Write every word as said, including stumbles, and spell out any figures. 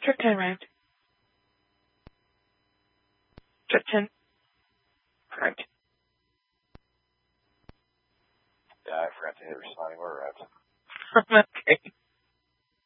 Trip ten arrived. Trip ten. Correct. Yeah, I forgot to hit responding order out. Okay.